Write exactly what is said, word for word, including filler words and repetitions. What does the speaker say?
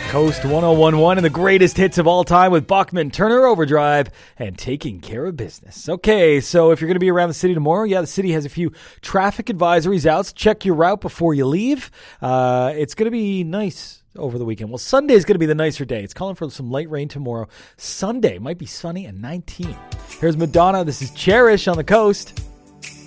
Coast one oh one one and the greatest hits of all time with Bachman, Turner Overdrive, and Taking Care of Business. Okay, so if you're going to be around the city tomorrow, yeah, the city has a few traffic advisories out. So check your route before you leave. Uh, it's going to be nice over the weekend. Well, Sunday is going to be the nicer day. It's calling for some light rain tomorrow. Sunday might be sunny and nineteen. Here's Madonna. This is Cherish on the Coast.